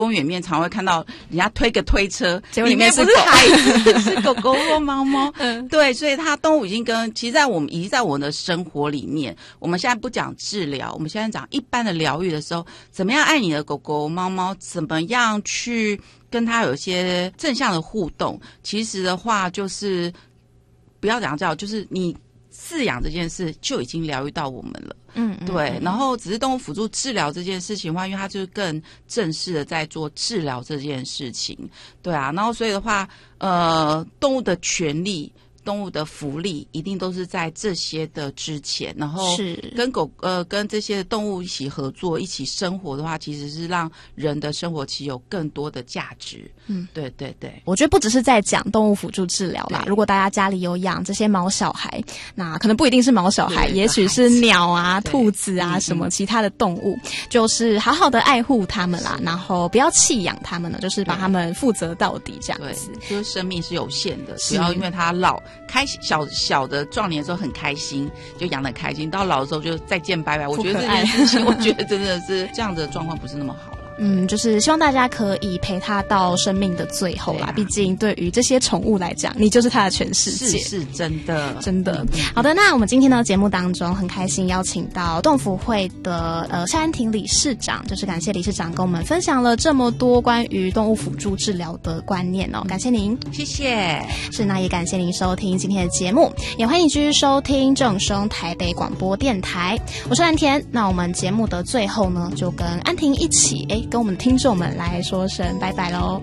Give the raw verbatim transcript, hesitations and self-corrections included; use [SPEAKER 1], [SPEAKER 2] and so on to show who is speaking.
[SPEAKER 1] 公园里面常会看到人家推个推车，
[SPEAKER 2] 结果
[SPEAKER 1] 里面不是孩子，是狗狗或猫猫。
[SPEAKER 2] 嗯，
[SPEAKER 1] 对，所以它动物已经跟其实在我们已经在我们的生活里面，我们现在不讲治疗，我们现在讲一般的疗愈的时候，怎么样爱你的狗狗猫猫，怎么样去跟它有一些正向的互动。其实的话，就是不要讲叫，就是你饲养这件事就已经疗愈到我们了。
[SPEAKER 2] 嗯，
[SPEAKER 1] 对，然后只是动物辅助治疗这件事情的话，因为它就是更正式的在做治疗这件事情，对啊，然后所以的话，呃，动物的权利、动物的福利，一定都是在这些的之前，然后
[SPEAKER 2] 是
[SPEAKER 1] 跟狗呃跟这些动物一起合作、一起生活的话，其实是让人的生活其实有更多的价值。嗯，对对对，
[SPEAKER 2] 我觉得不只是在讲动物辅助治疗啦，如果大家家里有养这些毛小孩，那可能不一定是毛小孩，也许是鸟啊、兔子啊、什么其他的动物，就是好好的爱护它们啦，然后不要弃养它们了，就是把它们负责到底这样子。
[SPEAKER 1] 对，就是生命是有限的，不要因为它老开小小的壮年的时候很开心，就养得很开心，到老的时候就再见拜拜。我觉得这件事情，我觉得真的是这样的状况不是那么好。
[SPEAKER 2] 嗯，就是希望大家可以陪他到生命的最后啦。啊、毕竟对于这些宠物来讲，你就是他的全世界，
[SPEAKER 1] 是是真的，
[SPEAKER 2] 真的。好的，那我们今天的节目当中很开心邀请到动辅会的呃夏安婷理事长，就是感谢理事长跟我们分享了这么多关于动物辅助治疗的观念哦，感谢您，
[SPEAKER 1] 谢谢。
[SPEAKER 2] 是，那也感谢您收听今天的节目，也欢迎继续收听正声台北广播电台，我是安田。那我们节目的最后呢，就跟安婷一起哎。跟我们听众们来说声拜拜喽。